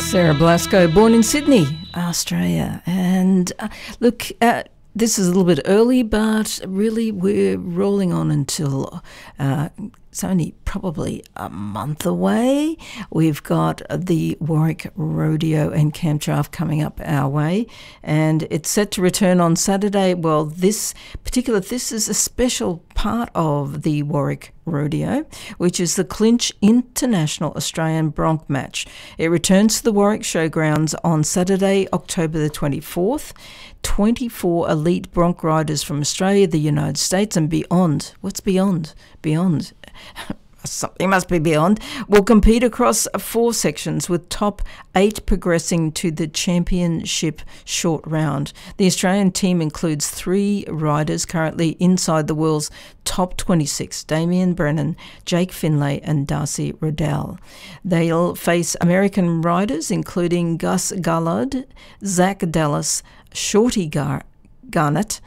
Sarah Blasco, born in Sydney, Australia. And look, this is a little bit early, but really we're rolling on until it's only probably a month away. We've got the Warwick Rodeo and Camp Giraffe coming up our way, and it's set to return on Saturday. Well, this is a special part of the Warwick Rodeo, which is the Clinch International Australian Bronc Match. It returns to the Warwick Showgrounds on Saturday, October the 24th. 24 elite bronc riders from Australia, the United States and beyond. What's beyond? Beyond. Something must be beyond. Will compete across 4 sections, with top 8 progressing to the championship short round. The Australian team includes 3 riders currently inside the world's top 26, Damien Brennan, Jake Finlay and Darcy Riddell. They'll face American riders including Gus Garlard, Zach Dallas, Shorty Garnett,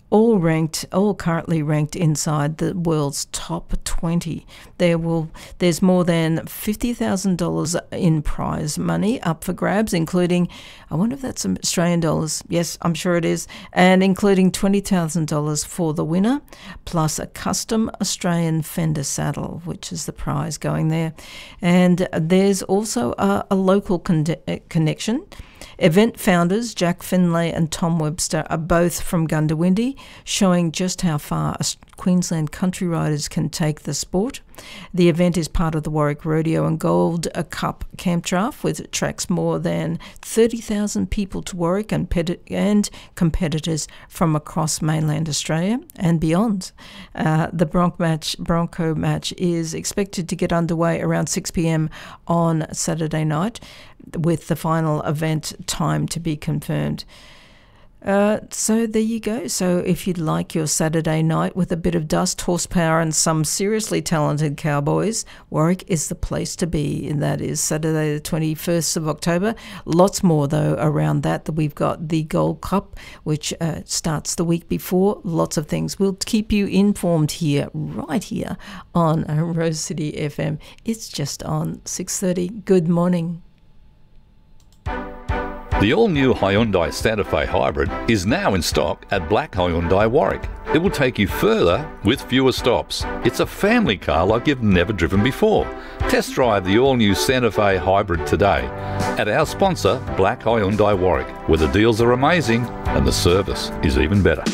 all currently ranked inside the world's top 20. There's more than $50,000 in prize money up for grabs, including, I wonder if that's Australian dollars. Yes, I'm sure it is. And including $20,000 for the winner, plus a custom Australian Fender saddle, which is the prize going there. And there's also a local connection. Event founders Jack Finlay and Tom Webster are both from Goondiwindi, showing just how far Queensland country riders can take the sport. The event is part of the Warwick Rodeo and Gold Cup Camp Giraffe, which attracts more than 30,000 people to Warwick and competitors from across mainland Australia and beyond. The Bronco match is expected to get underway around 6 p.m. on Saturday night, with the final event time to be confirmed. So there you go. So if you'd like your Saturday night with a bit of dust, horsepower and some seriously talented cowboys, Warwick is the place to be. And that is Saturday the 21st of October. Lots more though around that we've got the Gold Cup, which starts the week before. Lots of things. We'll keep you informed here, right here on Rose City FM. It's just on 6:30. Good morning. The all-new Hyundai Santa Fe Hybrid is now in stock at Black Hyundai Warwick. It will take you further with fewer stops. It's a family car like you've never driven before. Test drive the all-new Santa Fe Hybrid today at our sponsor, Black Hyundai Warwick, where the deals are amazing and the service is even better.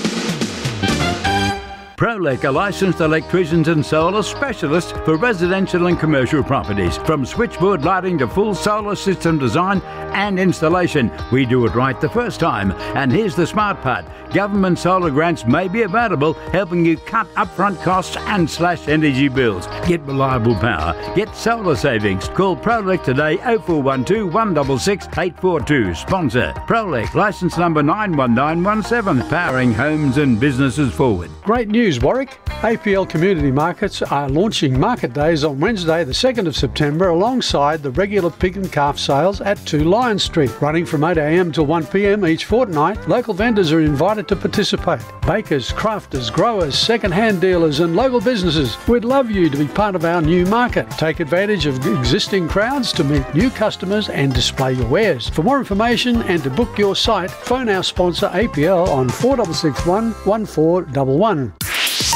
Prolec are licensed electricians and solar specialists for residential and commercial properties. From switchboard lighting to full solar system design and installation, we do it right the first time. And here's the smart part. Government solar grants may be available, helping you cut upfront costs and slash energy bills. Get reliable power. Get solar savings. Call Prolec today, 0412 166 842. Sponsor Prolec, licence number 91917, powering homes and businesses forward. Great news, Warwick. APL Community Markets are launching market days on Wednesday the 2nd of September alongside the regular pig and calf sales at 2 Lion Street. Running from 8 a.m. till 1 p.m. each fortnight, local vendors are invited to participate. Bakers, crafters, growers, second-hand dealers and local businesses, we'd love you to be part of our new market. Take advantage of existing crowds to meet new customers and display your wares. For more information and to book your site, phone our sponsor APL on 4661 1411.